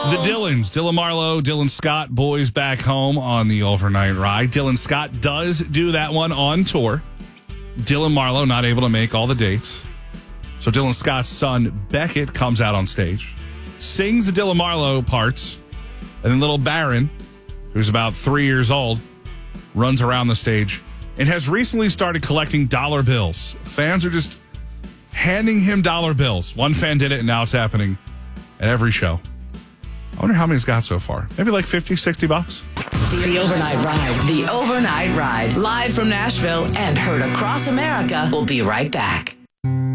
The Dylans, Dylan Marlowe, Dylan Scott, boys back home on the overnight ride. Dylan Scott does do that one on tour. Dylan Marlowe not able to make all the dates. So Dylan Scott's son, Beckett, comes out on stage, sings the Dylan Marlowe parts, and then little Baron, who's about 3 years old, runs around the stage and has recently started collecting dollar bills. Fans are just handing him dollar bills. One fan did it, and now it's happening at every show. I wonder how many he's got so far. Maybe like 50, 60 bucks. The Overnight Ride. The Overnight Ride. Live from Nashville and heard across America. We'll be right back.